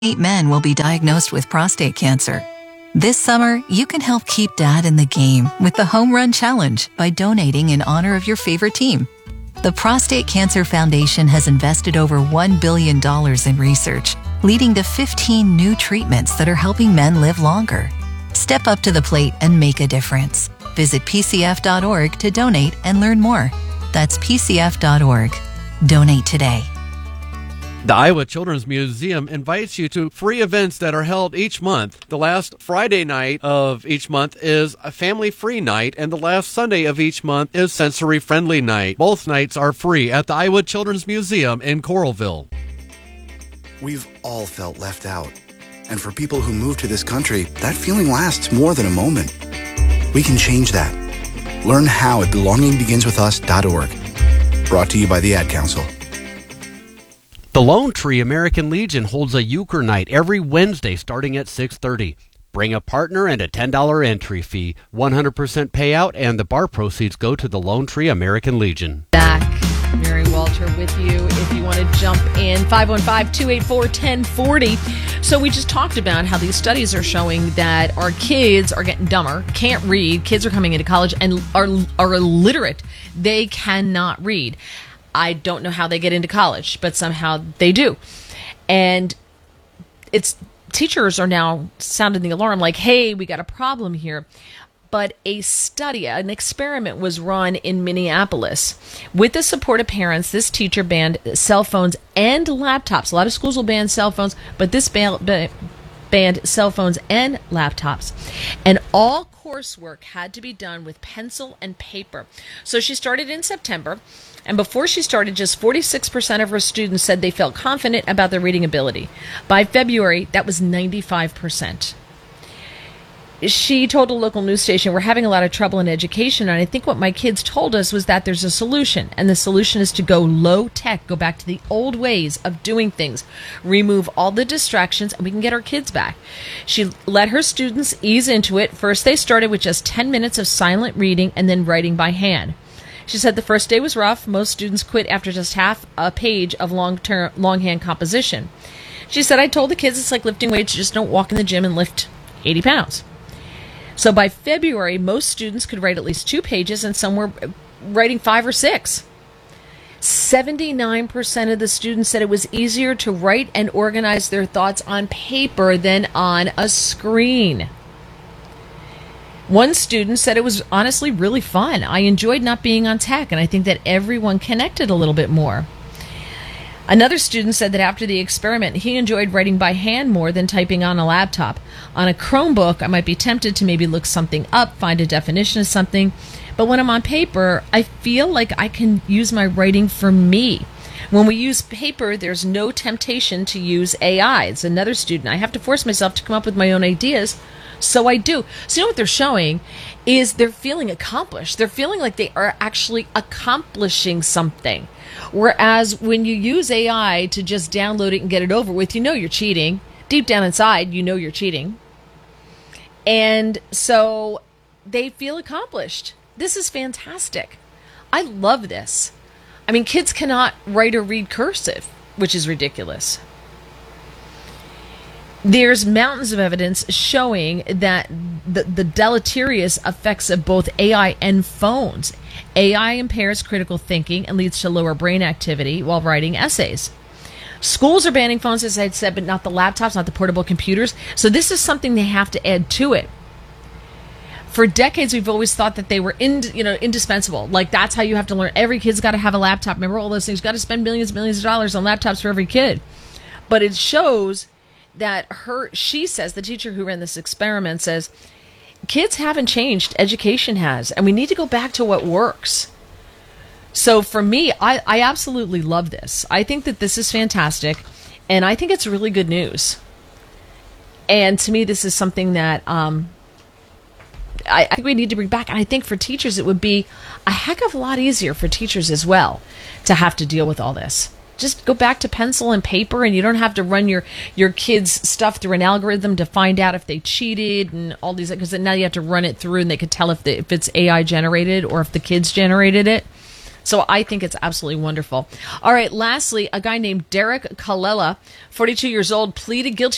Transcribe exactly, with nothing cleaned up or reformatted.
Eight men will be diagnosed with prostate cancer. This summer, you can help keep Dad in the game with the Home Run Challenge by donating in honor of your favorite team. The Prostate Cancer Foundation has invested over one billion dollars in research, leading to fifteen new treatments that are helping men live longer. Step up to the plate and make a difference. Visit P C F dot org to donate and learn more. That's P C F dot org. Donate today. The Iowa Children's Museum invites you to free events that are held each month. The last Friday night of each month is a family-free night, and the last Sunday of each month is sensory-friendly night. Both nights are free at the Iowa Children's Museum in Coralville. We've all felt left out. And for people who move to this country, that feeling lasts more than a moment. We can change that. Learn how at belonging begins with us dot org. Brought to you by the Ad Council. The Lone Tree American Legion holds a euchre night every Wednesday starting at six thirty. Bring a partner and a ten dollars entry fee, one hundred percent payout, and the bar proceeds go to the Lone Tree American Legion. Back, Mary Walter with you if you want to jump in, five one five, two eight four, one zero four zero. So we just talked about how these studies are showing that our kids are getting dumber, can't read, kids are coming into college and are, are illiterate. They cannot read. I don't know how they get into college, but somehow they do. And it's teachers are now sounding the alarm like, hey, we got a problem here. But a study, an experiment was run in Minneapolis. With the support of parents, this teacher banned cell phones and laptops. A lot of schools will ban cell phones, but this ban- banned cell phones and laptops. And all coursework had to be done with pencil and paper. So she started in September. And before she started, just forty-six percent of her students said they felt confident about their reading ability. By February, that was ninety-five percent. She told a local news station, we're having a lot of trouble in education, and I think what my kids told us was that there's a solution, and the solution is to go low tech, go back to the old ways of doing things, remove all the distractions, and we can get our kids back. She let her students ease into it. First, they started with just ten minutes of silent reading and then writing by hand. She said the first day was rough. Most students quit after just half a page of long-term, longhand composition. She said, I told the kids it's like lifting weights. You just don't walk in the gym and lift eighty pounds. So by February, most students could write at least two pages, and some were writing five or six. seventy-nine percent of the students said it was easier to write and organize their thoughts on paper than on a screen. One student said it was honestly really fun. I enjoyed not being on tech, and I think that everyone connected a little bit more. Another student said that after the experiment, he enjoyed writing by hand more than typing on a laptop. On a Chromebook, I might be tempted to maybe look something up, find a definition of something, but when I'm on paper, I feel like I can use my writing for me. When we use paper, there's no temptation to use A I. It's another student. I have to force myself to come up with my own ideas. So I do. So you know what they're showing is they're feeling accomplished. They're feeling like they are actually accomplishing something. Whereas when you use A I to just download it and get it over with, you know you're cheating. Deep down inside, you know you're cheating. And so they feel accomplished. This is fantastic. I love this. I mean, kids cannot write or read cursive, which is ridiculous. There's mountains of evidence showing that the, the deleterious effects of both A I and phones. A I impairs critical thinking and leads to lower brain activity while writing essays. Schools are banning phones, as I said, but not the laptops, not the portable computers. So this is something they have to add to it. For decades, we've always thought that they were in, you know, indispensable. Like, that's how you have to learn. Every kid's got to have a laptop. Remember all those things? Got to spend millions and millions of dollars on laptops for every kid. But it shows that her, she says, the teacher who ran this experiment says, kids haven't changed, education has, and we need to go back to what works. So for me, I, I absolutely love this. I think that this is fantastic, and I think it's really good news. And to me, this is something that um, I, I think we need to bring back. And I think for teachers, it would be a heck of a lot easier for teachers as well to have to deal with all this. Just go back to pencil and paper, and you don't have to run your, your kids' stuff through an algorithm to find out if they cheated and all these, because now you have to run it through and they could tell if, the, if it's A I generated or if the kids generated it. So I think it's absolutely wonderful. All right, lastly, a guy named Derek Kallela, forty-two years old, pleaded guilty